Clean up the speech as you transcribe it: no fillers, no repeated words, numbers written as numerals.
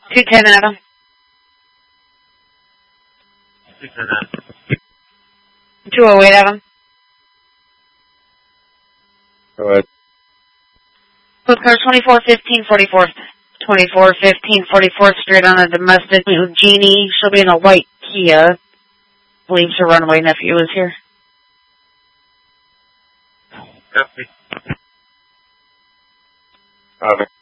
210 Adam. 208 Adam. Go ahead. Code car 2415 44th. 2415 44th Street on a domestic with Jeannie. She'll be in a white Kia. Believes her runaway nephew is here. Copy.